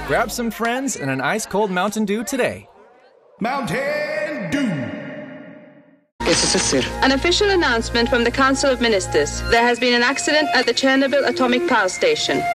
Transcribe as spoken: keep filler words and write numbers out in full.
Grab some friends and an ice-cold Mountain Dew today. Mountain Dew. An official announcement from the Council of Ministers. There has been an accident at the Chernobyl atomic power station.